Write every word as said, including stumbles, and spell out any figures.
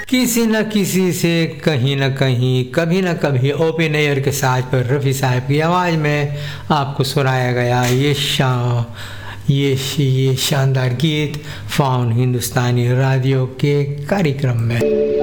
किसी न किसी से कहीं न कहीं कभी न कभी ओपन एयर के साज पर रफ़ी साहब की आवाज़ में आपको सुनाया गया ये शा ये ये शानदार गीत फाउन हिंदुस्तानी रेडियो के कार्यक्रम में।